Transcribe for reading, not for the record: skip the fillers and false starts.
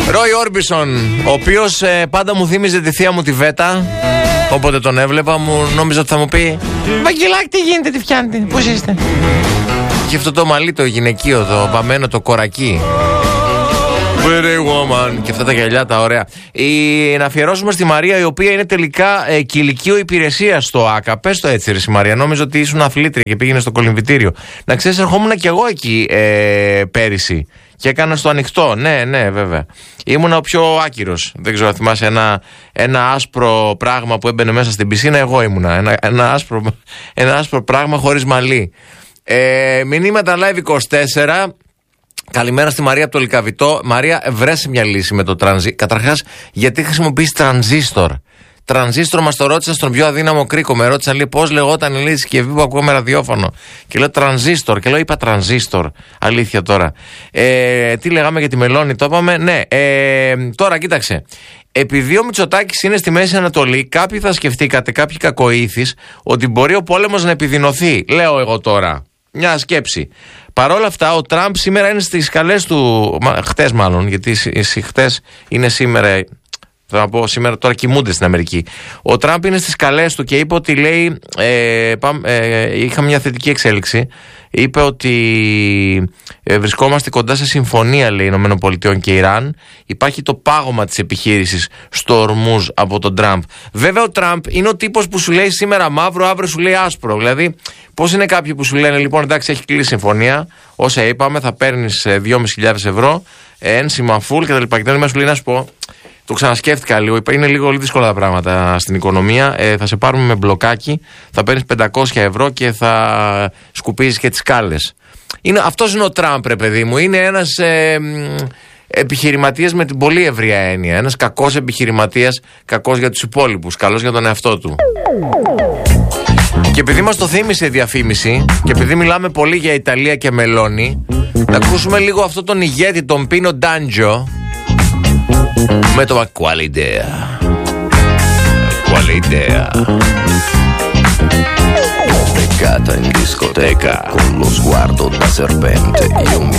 Ρόι Όρμπισον, ο οποίος πάντα μου θύμιζε τη θεία μου τη Βέτα. Όποτε τον έβλεπα μου νόμιζα ότι θα μου πει Βαγγελάκη, τι γίνεται, τι φτιάνετε, πώς είστε? Και αυτό το μαλλί το γυναικείο, το βαμμένο, το κορακί. Pretty woman. Και αυτά τα γυαλιά τα ωραία. Να αφιερώσουμε στη Μαρία, η οποία είναι τελικά κηλικείο υπηρεσία στο ΆΚΑ. Πες το έτσι, ρε Μαρία. Νόμιζα ότι ήσουν αθλήτρια και πήγαινε στο κολυμβητήριο. Να ξέρεις, ερχόμουν κι εγώ εκεί πέρυσι. Και έκανα στο ανοιχτό. Ναι, βέβαια. Ήμουνα ο πιο άκυρος. Δεν ξέρω αν θυμάσαι ένα άσπρο πράγμα που έμπαινε μέσα στην πισίνα. Εγώ ήμουνα. Ένα άσπρο πράγμα χωρίς μαλλί. Μηνύματα live 24. Καλημέρα στη Μαρία από το Λυκαβητό. Μαρία, βρέσε μια λύση με το τρανζίστορ. Καταρχάς, γιατί χρησιμοποιείς τρανζίστορ? Τρανζίστορ μας το ρώτησα στον πιο αδύναμο κρίκο. Με ρώτησαν, λέει, πώς λεγόταν η συσκευή που ακούω με ραδιόφωνο. Και λέω τρανζίστορ. Και λέω, είπα τρανζίστορ. Αλήθεια τώρα. Τι λέγαμε για τη Μελώνη, το είπαμε. Ναι. Τώρα κοίταξε. Επειδή ο Μητσοτάκης είναι στη Μέση Ανατολή, κάποιοι θα σκεφτήκατε, κάποιοι κακοήθεις, ότι μπορεί ο πόλεμος να επιδεινωθεί. Λέω εγώ τώρα. Μια σκέψη. Παρ' όλα αυτά, ο Τραμπ σήμερα είναι στις σκαλές του. Χτες, μάλλον, γιατί χτες είναι σήμερα. Θα πω σήμερα, τώρα κοιμούνται στην Αμερική. Ο Τραμπ είναι στις σκαλές του και είπε ότι λέει. Είχα μια θετική εξέλιξη. Είπε ότι βρισκόμαστε κοντά σε συμφωνία, λέει, ΗΠΑ και Ιράν. Υπάρχει το πάγωμα της επιχείρησης στο Ορμούζ από τον Τραμπ. Βέβαια, ο Τραμπ είναι ο τύπος που σου λέει σήμερα μαύρο, αύριο σου λέει άσπρο. Δηλαδή, πώς είναι κάποιοι που σου λένε, λοιπόν, εντάξει, έχει κλείσει συμφωνία. Όσα είπαμε, θα παίρνεις 2.500 ευρώ, ένσημα full κτλ. Και δεν σου λέει, να σου πω. Το ξανασκέφτηκα λίγο. Είναι λίγο δύσκολα τα πράγματα στην οικονομία. Θα σε πάρουμε με μπλοκάκι, θα παίρνεις 500 ευρώ και θα σκουπίζεις και τις σκάλες. Αυτός είναι ο Τραμπ, ρε παιδί μου. Είναι ένας επιχειρηματίας με την πολύ ευρία έννοια. Ένας κακός επιχειρηματίας, κακός για τους υπόλοιπους, καλός για τον εαυτό του. Και επειδή μας το θύμισε η διαφήμιση και επειδή μιλάμε πολύ για Ιταλία και Μελώνη, να ακούσουμε λίγο αυτό τον ηγέτη, τον Πίνο Ντάντζο, με το Quale idea. Quale idea. Beccata in discoteca con lo sguardo da serpente, io mi